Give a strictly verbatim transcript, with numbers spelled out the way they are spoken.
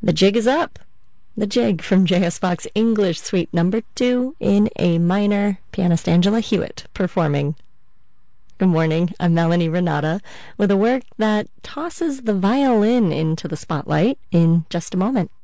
The Jig is Up. The Jig from J S. Bach's English Suite Number two in A minor. Pianist Angela Hewitt performing. Good morning, I'm Melanie Renata with a work that tosses the violin into the spotlight in just a moment.